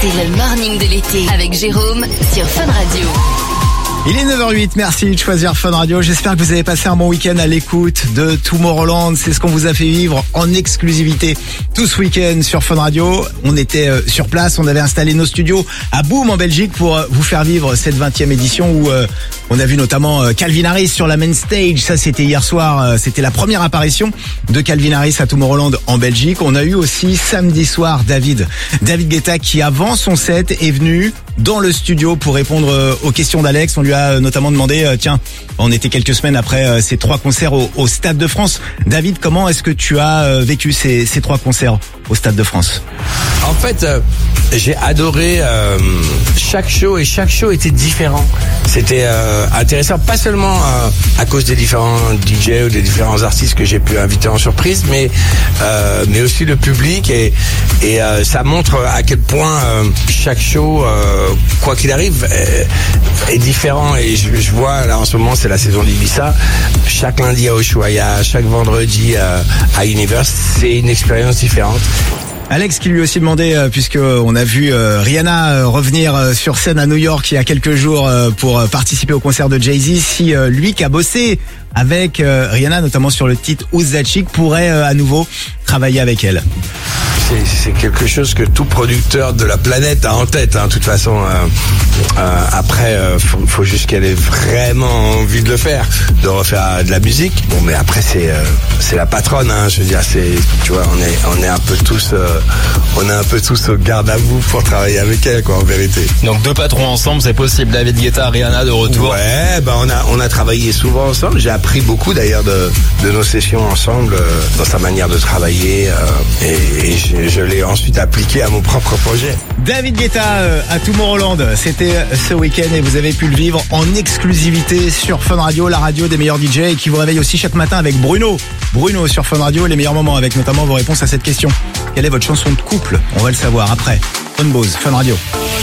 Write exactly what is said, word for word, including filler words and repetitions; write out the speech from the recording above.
C'est le morning de l'été avec Jérôme sur Fun Radio. Il est neuf heures huit, merci de choisir Fun Radio. J'espère que vous avez passé un bon week-end à l'écoute de Tomorrowland. C'est ce qu'on vous a fait vivre en exclusivité tout ce week-end sur Fun Radio. On était sur place, on avait installé nos studios à Boom en Belgique pour vous faire vivre cette vingtième édition où on a vu notamment Calvin Harris sur la main stage. Ça, c'était hier soir, c'était la première apparition de Calvin Harris à Tomorrowland en Belgique. On a eu aussi samedi soir David, David Guetta qui avant son set est venu dans le studio pour répondre aux questions d'Alex. On lui a notamment demandé, tiens, on était quelques semaines après ces trois concerts au, au Stade de France. David, comment est-ce que tu as vécu ces, ces trois concerts au Stade de France? En fait, euh, j'ai adoré euh, chaque show et chaque show était différent. C'était euh, intéressant, pas seulement euh, à cause des différents D J ou des différents artistes que j'ai pu inviter en surprise, mais euh, mais aussi le public et et euh, ça montre à quel point euh, chaque show, euh, quoi qu'il arrive, est, est différent. Et je, je vois là en ce moment, c'est la saison d'Ibiza. Chaque lundi à Ushuaïa, chaque vendredi euh, à Universe, c'est une expérience différente. Alex qui lui aussi demandait, euh, puisque on a vu euh, Rihanna euh, revenir euh, sur scène à New York il y a quelques jours euh, pour euh, participer au concert de Jay-Z, si euh, lui qui a bossé avec euh, Rihanna, notamment sur le titre Who's That Chick, pourrait euh, à nouveau travailler avec elle. C'est, c'est quelque chose que tout producteur de la planète a en tête. Hein. De toute façon, euh, euh, après, euh, faut, faut juste qu'elle ait vraiment envie de le faire, de refaire de la musique. Bon, mais après, c'est euh, c'est la patronne. Hein. Je veux dire, c'est, tu vois, on est on est un peu tous, euh, on est un peu tous au garde à vous pour travailler avec elle, quoi, en vérité. Donc deux patrons ensemble, c'est possible. David Guetta, Rihanna de retour. Ouais, bah on a on a travaillé souvent ensemble. J'ai appris beaucoup d'ailleurs de de nos sessions ensemble, euh, dans sa manière de travailler, euh, et, et je, je l'ai ensuite appliqué à mon propre projet. David Guetta euh, à Tomorrowland, c'était ce week-end et vous avez pu le vivre en exclusivité sur Fun Radio, la radio des meilleurs D J et qui vous réveille aussi chaque matin avec Bruno. Bruno sur Fun Radio et les meilleurs moments avec notamment vos réponses à cette question. Quelle est votre chanson de couple? On va le savoir après. Fun Bose, Fun Radio.